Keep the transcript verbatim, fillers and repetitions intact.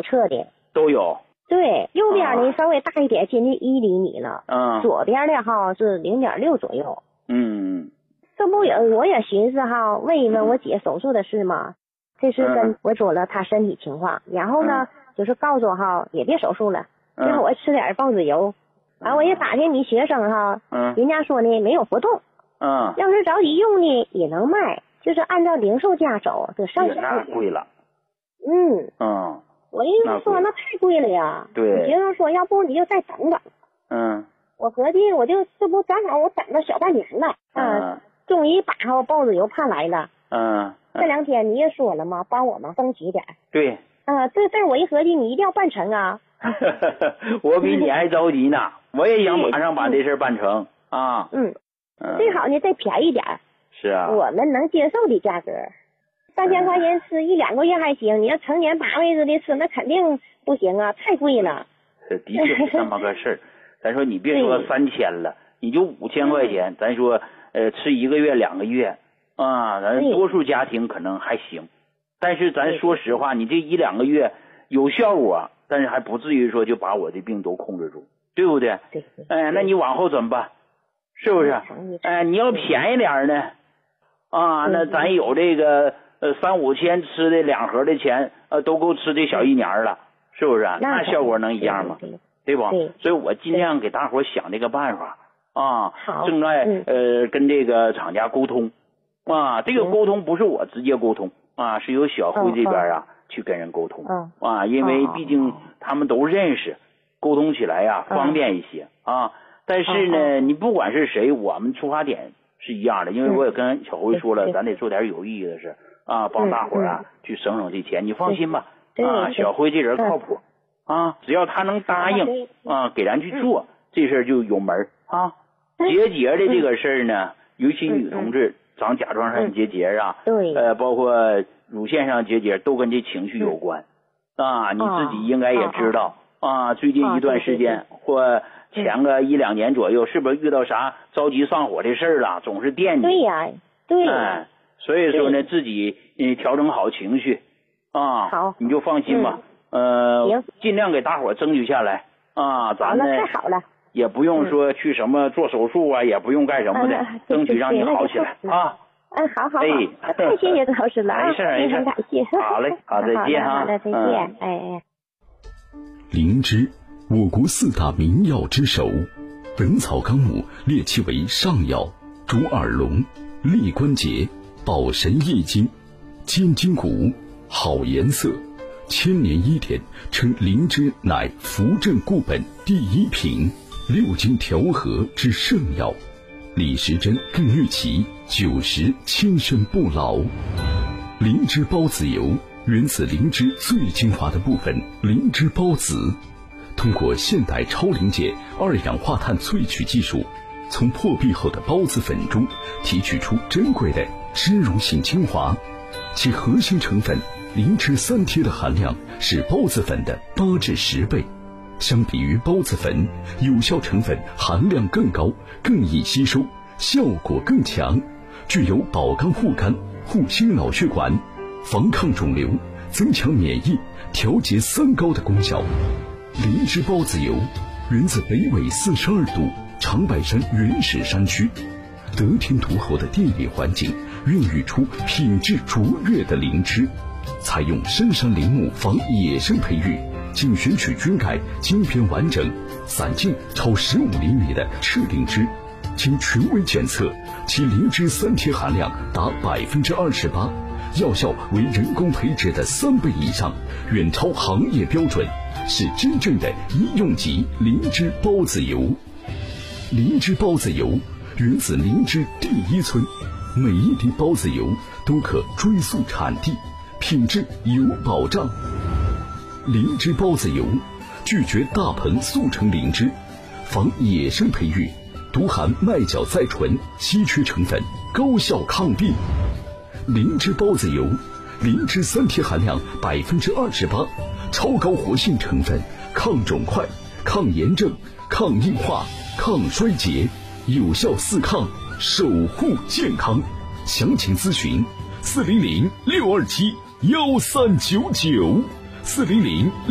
侧的都有。 对，右边呢、 啊、 稍微大一点，接近一厘米了。 嗯， 左边的哈是零点六左右。 嗯， 这不也我也寻思哈，问一问我姐手术的事嘛。这是跟我说了她身体情况，然后呢、嗯、就是告诉我哈也别手术了，最好我吃点孢子油。完、嗯、我也打听你学生哈，嗯，人家说呢没有活动，嗯，要是着急用呢也能卖，就是按照零售价走，得上千。 那贵了。 嗯嗯。 我一说那太贵了呀， 对， 我学生说要不你就再等等。 嗯， 我合计我就这不正好我等了小半年了， 嗯， 终于把号豹子油盼来了。 嗯， 这两天你也说了嘛，帮我们争取点。 对。 啊，这这我一合计，你一定要办成啊。 我比你还着急呢，我也想马上把这事办成啊。 嗯，最好呢再便宜点。 是啊。 我们能接受的价格。三千块钱吃一两个月还行，你要成年八辈子的吃，那肯定不行啊，太贵了。 的确是这么个事儿。咱说你别说三千了，你就五千块钱，咱说呃吃一个月两个月啊，咱多数家庭可能还行。但是咱说实话，你这一两个月有效果，但是还不至于说就把我的病都控制住，对不对？ 对。 哎，那你往后怎么办？是不是？哎，你要便宜点呢？啊，那咱有这个。呃，三五千吃的两盒的钱，呃，都够吃这小一年了，是不是？那效果能一样吗？对不？所以我尽量给大伙想这个办法啊，正在呃跟这个厂家沟通啊，这个沟通不是我直接沟通啊，是由小辉这边啊去跟人沟通啊，因为毕竟他们都认识，沟通起来呀方便一些啊。但是呢，你不管是谁，我们出发点是一样的，因为我也跟小辉说了，咱得做点有意义的事。啊，帮大伙儿啊、嗯嗯、去省省这钱，你放心吧。啊，小辉这人靠谱、嗯、啊，只要他能答应啊，给咱去做、嗯、这事儿就有门啊。结节的这个事儿呢，尤其女同志长甲状腺结节啊， 对、 嗯，呃，包括乳腺上结节都跟这情绪有关、嗯、啊。你自己应该也知道、哦、啊，最近一段时间、哦、或前个一两年左右，是不是遇到啥着急上火的事儿了？总是惦记。 对呀，对呀。 哎，所以说呢，自己嗯调整好情绪啊， 好， 你就放心吧。嗯、呃，尽量给大伙争取下来啊，咱呢太好了， 也不用说去什么做手术啊，也不用干什么的， 嗯、 争取让你好起来啊。 嗯，好好好， 哎， 太谢谢老师了啊， 没事没事， 很感谢。 好嘞，好，再见啊， 好的，再见，嗯、哎哎。 灵芝，我国四大名药之首，《本草纲目》列其为上药，主耳聋、利关节。保神益精，坚筋骨，好颜色。千年医典称灵芝乃扶正固本第一品，六经调和之圣药。李时珍更誉其九十轻身不老。灵芝孢子油源自灵芝最精华的部分灵芝孢子，通过现代超临界二氧化碳萃取技术，从破壁后的孢子粉中提取出珍贵的脂溶性精华，其核心成分灵芝三萜的含量是孢子粉的八至十倍，相比于孢子粉，有效成分含量更高，更易吸收，效果更强，具有保肝护肝、护心脑血管、防抗肿瘤、增强免疫、调节三高的功效。灵芝孢子油源自北纬四十二度长白山原始山区，得天独厚的地理环境孕育出品质卓越的灵芝，采用深山林木防野生培育，仅选取菌盖茎片完整、散茎超十五厘米的赤灵芝，经权威检测，其灵芝三萜含量达百分之二十八，药效为人工培植的三倍以上，远超行业标准，是真正的医用级灵芝孢子油。灵芝孢子油源自灵芝第一村，每一滴孢子油都可追溯产地，品质有保障。灵芝孢子油拒绝大棚速成灵芝，防野生培育，独含麦角甾醇稀缺成分，高效抗病。灵芝孢子油，灵芝三萜含量百分之二十八，超高活性成分，抗肿块、抗炎症、抗硬化、抗衰竭，有效四抗，守护健康。详情咨询四零零六二七幺三九九四零零。